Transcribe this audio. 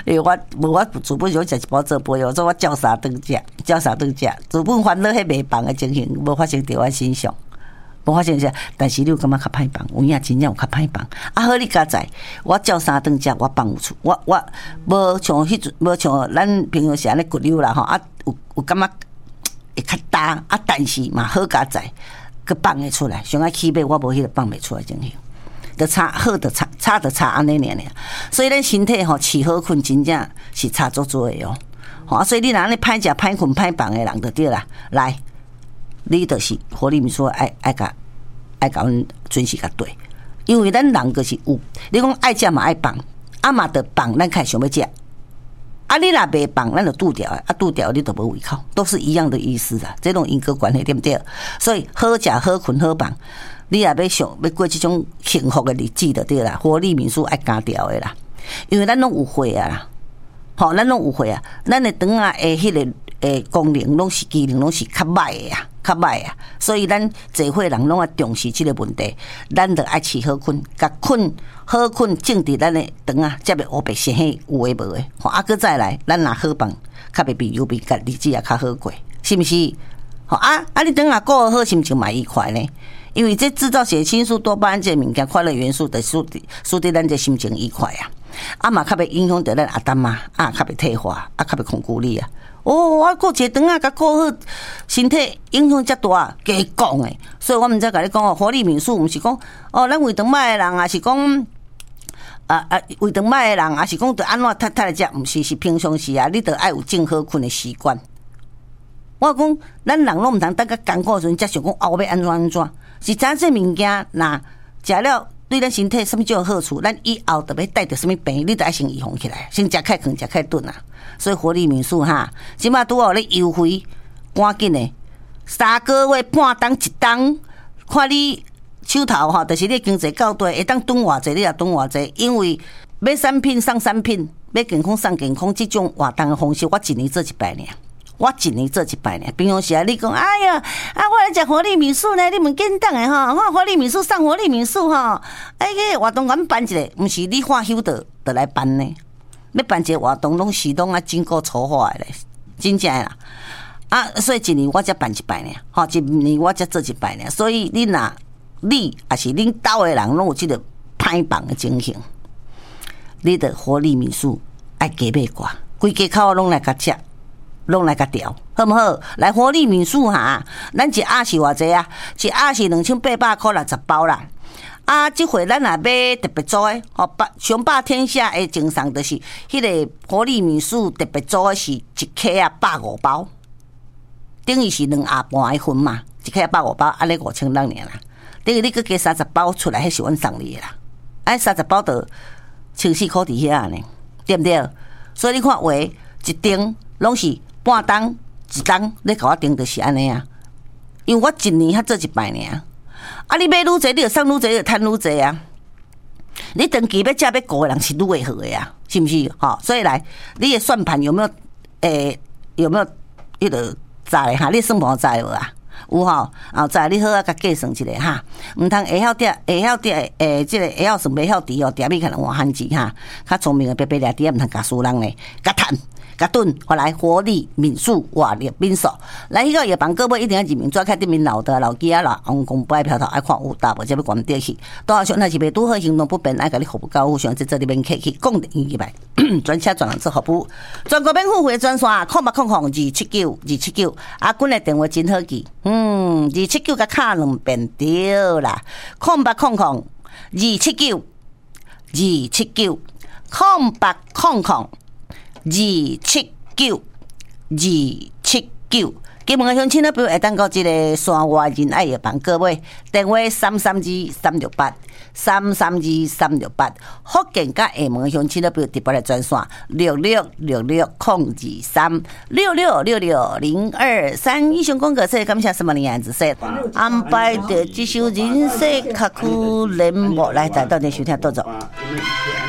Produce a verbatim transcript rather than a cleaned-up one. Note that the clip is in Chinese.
因为我无我自本想食一包做杯，我说我叫啥顿食，叫啥顿食，自本烦恼迄卖房的情形无发生在我身上。无发生啥，但是你有感觉较歹放，有影真正有较歹放。啊好，你家在，我照三顿食，我放有厝，我我无像迄阵，无像咱平常时安尼骨溜啦吼，啊有有感觉会较大，啊但是嘛好家在，佮放会出来。上爱起码我无迄个放袂出来情形，得差好得差差得差安尼尔尔。所以咱身体吼饲好困，真正是差足足的哦。吼啊，所以你若安尼歹食、歹困、歹放的人就对啦，来。你就是活力民宿爱爱甲爱甲阮准时甲对，因为咱人就是有，你讲爱食嘛爱放，啊嘛得放，咱开想要食，啊你若袂放，咱就拄掉，啊拄掉你就无胃口，都是一样的意思啦，这种因果关系对不对？所以好食好困好放，你也要想要过这种幸福的日子就对啦，活力民宿爱加掉的啦，因为咱拢有会啊啦，吼，咱拢有会啊，咱的肠啊诶迄个诶功能拢是机能拢是较歹的啊。较歹啊，所以咱社会人拢要重视这个问题，咱就爱饲好困，甲困好困，种伫咱的肠啊，才袂黑白血黑有诶无诶。吼，啊，搁再来，咱若好放，较袂比有比甲日子也较好过，是毋是？吼啊啊，你肠啊顾好，心情嘛愉快呢？因为这制造血清素、多巴胺这物件，快乐元素的使使得咱这心情愉快啊。啊嘛，较袂影响到咱阿丹妈啊，较袂退化，啊，较袂控制力啊。哦，我顾一个肠啊，甲顾好身体影响遮大，加讲诶。所以我们才甲你讲哦，活力民宿毋是讲哦，咱胃肠歹诶人啊，是讲啊啊胃肠歹诶人啊，是讲着安怎踢踢来食，毋是是平常时啊，你着爱有正好困诶习惯。我讲咱人拢毋通等甲艰苦时阵才想讲后要安怎安怎，是知影这物件若食了。对咱身体什么叫好处？咱以后特别带着什么病，你得爱先预防起来，先食开坑，食开炖啊。所以活力民宿哈，即马拄好咧优惠，赶紧的，三个月半当一当，看你手头哈，就是你经济够大，会当囤偌济，你也囤偌济。因为买产品送产品，买健康送健康，这种活动的方式，我一年做一摆呢。我一年做一摆呢，平常时啊，你讲，哎呀，啊，我来食活力民宿呢，你们简单的哈，我活力民宿上活力民宿哈，哎个活动阮办一个，毋是你话休的的来办呢，要办一个活动拢是拢啊经过筹划的咧，真正啦，啊，所以一年我才办一摆呢，吼，一年我才做一摆呢，所以你若你也是恁兜的人拢有这个歹放的情形，你的活力民宿爱加买寡，规家口拢来甲食。拢来甲调，好唔好？来活力民宿哈，咱一盒是偌济啊？一盒是两千八百块六十包啦。啊，即回咱若买特别组诶，吼，雄霸天下诶，精送就是迄个活力民宿特别组诶，是一克啊百五包，等于是两盒半诶份嘛，一克啊百五包，安尼五千六年啦。等于你佮加三十包出来，迄是阮送你诶啦。哎，三十包就千四块伫遐呢，对不对？所以你看话一顶拢是。半当一当，你甲我定就是安尼啊，因为我一年较做一摆尔，啊，你买愈济，你就送愈济，就趁愈济啊。你长期要食要顾的人是愈会好的啊，是毋是？吼、哦，所以来，你的算盘有没有？诶、欸，有没有迄个知咧哈？你算盘知无啊？有吼，后知你好啊，甲计算一下哈，毋通会晓点，会晓点，诶，即、這个会晓算，袂晓除哦，点咪可能换汉字哈，较聪明的白白俩啲，毋通甲输人咧，甲趁。甲顿，后来活力民宿活力民宿，来迄个夜房各位一定要入名，抓开对面老的老机啊啦，王公不爱飘头爱看有大无，这要关掉去。到下上那是袂拄好行动不便，爱甲你服务到，想在这里面客去讲定伊来，专车专人做服务，全国免付费专线，空八空空二七九二七九，阿君的电话真好记，嗯，二七九甲卡两遍对啦，空八空空二七九二七九，空八空空。二七九二七九，基本乡亲的朋友会当到这个山外仁爱夜房各位，电话三三二三六八三三二三六八，福建甲厦门乡亲的朋友特别来专线六六六六空二三六六六六零二三。以上讲个说，感谢什么的样子说，安排的这首人生卡苦联幕来，再到你收听多走。